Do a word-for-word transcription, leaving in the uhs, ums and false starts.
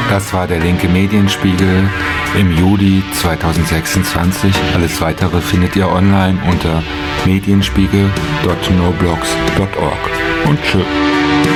Das war der linke Medienspiegel im Juli zweitausendsechsundzwanzig. Alles weitere findet ihr online unter medienspiegel punkt noblogs punkt org. Und tschüss.